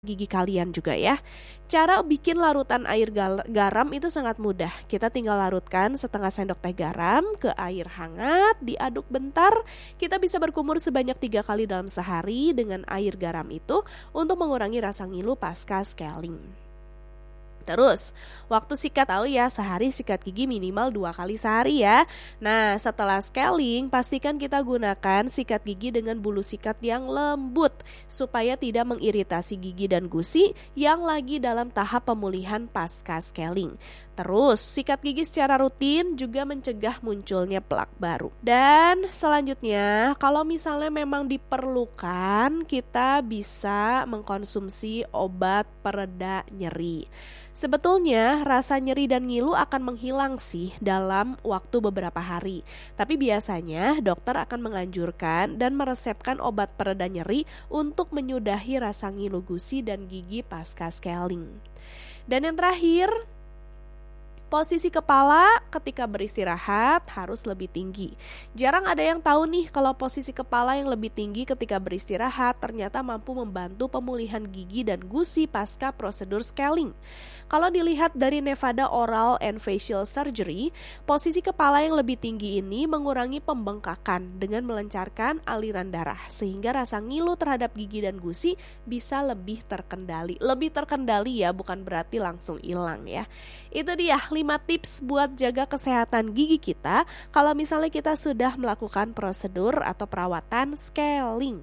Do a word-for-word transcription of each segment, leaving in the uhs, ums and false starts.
gigi kalian juga ya. Cara bikin larutan air gal- garam itu sangat mudah. Kita tinggal larutkan setengah sendok teh garam ke air hangat, diaduk bentar. Kita bisa berkumur sebanyak tiga kali dalam sehari dengan air garam itu untuk mengurangi rasa ngilu pasca scaling. Terus, waktu sikat tahu ya, sehari sikat gigi minimal dua kali sehari ya. Nah, setelah scaling, pastikan kita gunakan sikat gigi dengan bulu sikat yang lembut supaya tidak mengiritasi gigi dan gusi yang lagi dalam tahap pemulihan pasca scaling. Terus, sikat gigi secara rutin juga mencegah munculnya plak baru. Dan selanjutnya, kalau misalnya memang diperlukan, kita bisa mengkonsumsi obat pereda nyeri. Sebetulnya rasa nyeri dan ngilu akan menghilang sih dalam waktu beberapa hari. Tapi biasanya dokter akan menganjurkan dan meresepkan obat pereda nyeri untuk menyudahi rasa ngilu gusi dan gigi pasca scaling. Dan yang terakhir, posisi kepala ketika beristirahat harus lebih tinggi. Jarang ada yang tahu nih kalau posisi kepala yang lebih tinggi ketika beristirahat ternyata mampu membantu pemulihan gigi dan gusi pasca prosedur scaling. Kalau dilihat dari Nevada Oral and Facial Surgery, posisi kepala yang lebih tinggi ini mengurangi pembengkakan dengan melancarkan aliran darah sehingga rasa ngilu terhadap gigi dan gusi bisa lebih terkendali. Lebih terkendali ya, bukan berarti langsung hilang ya. Itu dia lima tips buat jaga kesehatan gigi kita kalau misalnya kita sudah melakukan prosedur atau perawatan scaling.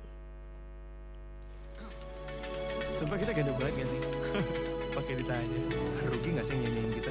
Sumpah kita ganda banget gak sih? Pakai ditanya. Rugi gak sih nyanyiin kita?